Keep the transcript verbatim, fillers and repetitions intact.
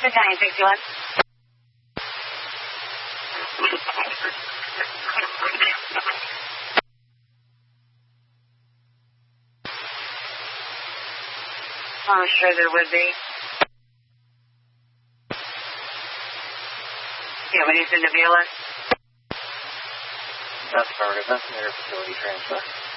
Battalion sixty-one. I'm sure there would be. Yeah, when he's in the V L S. That's affirmative. That's an air facility transfer.